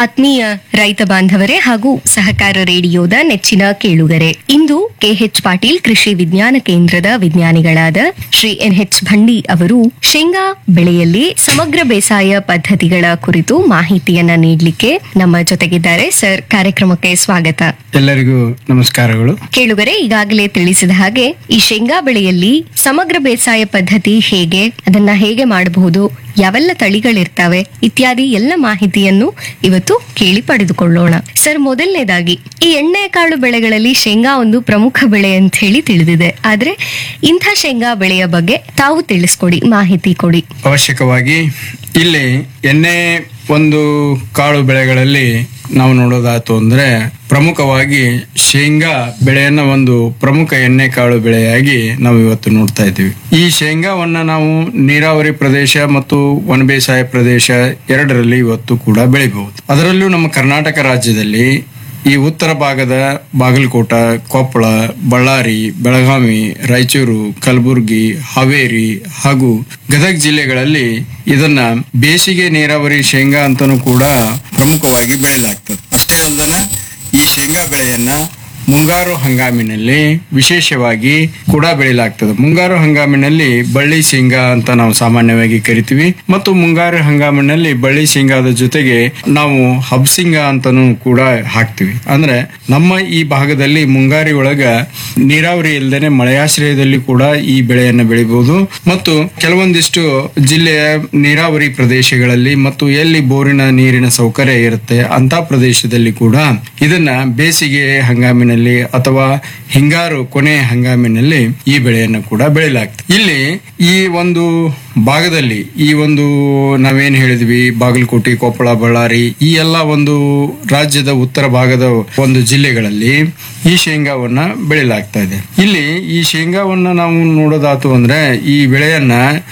ಆತ್ಮೀಯ ರೈತ ಬಾಂಧವರೇ ಹಾಗೂ ಸಹಕಾರ ರೇಡಿಯೋದ ನೆಚ್ಚಿನ ಕೇಳುಗರೆ, ಇಂದು ಕೆಎಚ್ ಪಾಟೀಲ್ ಕೃಷಿ ವಿಜ್ಞಾನ ಕೇಂದ್ರದ ವಿಜ್ಞಾನಿಗಳಾದ ಶ್ರೀ ಎನ್ಎಚ್ ಭಂಡಿ ಅವರು ಶೇಂಗಾ ಬೆಳೆಯಲ್ಲಿ ಸಮಗ್ರ ಬೇಸಾಯ ಪದ್ಧತಿಗಳ ಕುರಿತು ಮಾಹಿತಿಯನ್ನ ನೀಡಲಿಕ್ಕೆ ನಮ್ಮ ಜೊತೆಗಿದ್ದಾರೆ. ಸರ್, ಕಾರ್ಯಕ್ರಮಕ್ಕೆ ಸ್ವಾಗತ. ಎಲ್ಲರಿಗೂ ನಮಸ್ಕಾರಗಳು. ಕೇಳುಗರೆ, ಈಗಾಗಲೇ ತಿಳಿಸಿದ ಹಾಗೆ ಈ ಶೇಂಗಾ ಬೆಳೆಯಲ್ಲಿ ಸಮಗ್ರ ಬೇಸಾಯ ಪದ್ಧತಿ ಹೇಗೆ, ಅದನ್ನ ಹೇಗೆ ಮಾಡಬಹುದು, ಯಾವೆಲ್ಲ ತಳಿಗಳಿರ್ತವೆ ಇತ್ಯಾದಿ ಎಲ್ಲ ಮಾಹಿತಿಯನ್ನು ಇವತ್ತು ಕೇಳಿ ಪಡೆದುಕೊಳ್ಳೋಣ. ಸರ್, ಮೊದಲನೇದಾಗಿ ಈ ಎಣ್ಣೆಕಾಳು ಬೆಳೆಗಳಲ್ಲಿ ಶೇಂಗಾ ಒಂದು ಪ್ರಮುಖ ಬೆಳೆ ಅಂತ ಹೇಳಿ ತಿಳಿದಿದೆ. ಆದ್ರೆ ಇಂಥ ಶೇಂಗಾ ಬೆಳೆಯ ಬಗ್ಗೆ ತಾವು ತಿಳಿಸ್ಕೊಡಿ, ಮಾಹಿತಿ ಕೊಡಿ. ಅವಶ್ಯಕವಾಗಿ ಇಲ್ಲಿ ಎಣ್ಣೆ ಒಂದು ಕಾಳು ಬೆಳೆಗಳಲ್ಲಿ ನಾವು ನೋಡೋದಾಯ್ತು ಅಂದ್ರೆ ಪ್ರಮುಖವಾಗಿ ಶೇಂಗಾ ಬೆಳೆಯನ್ನ ಒಂದು ಪ್ರಮುಖ ಎಣ್ಣೆ ಕಾಳು ಬೆಳೆಯಾಗಿ ನಾವು ಇವತ್ತು ನೋಡ್ತಾ ಇದ್ದೀವಿ. ಈ ಶೇಂಗಾವನ್ನ ನಾವು ನೀರಾವರಿ ಪ್ರದೇಶ ಮತ್ತು ವನ ಬೇಸಾಯ ಪ್ರದೇಶ ಎರಡರಲ್ಲಿ ಇವತ್ತು ಕೂಡ ಬೆಳಿಬಹುದು. ಅದರಲ್ಲೂ ನಮ್ಮ ಕರ್ನಾಟಕ ರಾಜ್ಯದಲ್ಲಿ ಈ ಉತ್ತರ ಭಾಗದ ಬಾಗಲಕೋಟ, ಕೊಪ್ಪಳ, ಬಳ್ಳಾರಿ, ಬೆಳಗಾವಿ, ರಾಯಚೂರು, ಕಲಬುರಗಿ, ಹಾವೇರಿ ಹಾಗೂ ಗದಗ ಜಿಲ್ಲೆಗಳಲ್ಲಿ ಇದನ್ನ ಬೇಸಿಗೆ ನೀರಾವರಿ ಶೇಂಗಾ ಅಂತಾನೂ ಕೂಡ ಪ್ರಮುಖವಾಗಿ ಬೆಳೆಯಲಾಗ್ತದೆ. ಅಷ್ಟೇ ಅಲ್ಲದೆ ಈ ಶೇಂಗಾ ಬೆಳೆಯನ್ನ ಮುಂಗಾರು ಹಂಗಾಮಿನಲ್ಲಿ ವಿಶೇಷವಾಗಿ ಕೂಡ ಬೆಳೆಯಲಾಗ್ತದೆ. ಮುಂಗಾರು ಹಂಗಾಮಿನಲ್ಲಿ ಬಳ್ಳಿ ಶೇಂಗಾ ಅಂತ ನಾವು ಸಾಮಾನ್ಯವಾಗಿ ಕರಿತೀವಿ ಮತ್ತು ಮುಂಗಾರು ಹಂಗಾಮಿನಲ್ಲಿ ಬಳ್ಳಿ ಶೇಂಗಾದ ಜೊತೆಗೆ ನಾವು ಹಬ್ಸಿಂಗಾ ಅಂತಾನೂ ಕೂಡ ಹಾಕ್ತಿವಿ. ಅಂದ್ರೆ ನಮ್ಮ ಈ ಭಾಗದಲ್ಲಿ ಮುಂಗಾರಿ ಒಳಗ ನೀರಾವರಿ ಇಲ್ಲದೇನೆ ಮಳೆಯಾಶ್ರಯದಲ್ಲಿ ಕೂಡ ಈ ಬೆಳೆಯನ್ನು ಬೆಳಿಬಹುದು ಮತ್ತು ಕೆಲವೊಂದಿಷ್ಟು ಜಿಲ್ಲೆಯ ನೀರಾವರಿ ಪ್ರದೇಶಗಳಲ್ಲಿ ಮತ್ತು ಎಲ್ಲಿ ಬೋರಿನ ನೀರಿನ ಸೌಕರ್ಯ ಇರುತ್ತೆ ಅಂತ ಪ್ರದೇಶದಲ್ಲಿ ಕೂಡ ಇದನ್ನ ಬೇಸಿಗೆ ಹಂಗಾಮಿನಲ್ಲಿ ಅಥವಾ ಹಿಂಗಾರು ಕೊನೆಯ ಹಂಗಾಮಿನಲ್ಲಿ ಈ ಬೆಳೆಯನ್ನು ಕೂಡ ಬೆಳೆಯಲಾಗ್ತದೆ. ಇಲ್ಲಿ ಈ ಒಂದು ಭಾಗದಲ್ಲಿ ಈ ಒಂದು ನಾವೇನ್ ಹೇಳಿದ್ವಿ ಬಾಗಲಕೋಟೆ, ಕೊಪ್ಪಳ, ಬಳ್ಳಾರಿ ಈ ಎಲ್ಲ ಒಂದು ರಾಜ್ಯದ ಉತ್ತರ ಭಾಗದ ಒಂದು ಜಿಲ್ಲೆಗಳಲ್ಲಿ ಈ ಶೇಂಗಾವನ್ನ ಬೆಳೆಯಲಾಗ್ತಾ ಇದೆ. ಇಲ್ಲಿ ಈ ಶೇಂಗಾವನ್ನ ನಾವು ನೋಡೋದಾತು ಅಂದ್ರೆ ಈ ಬೆಳೆಯನ್ನ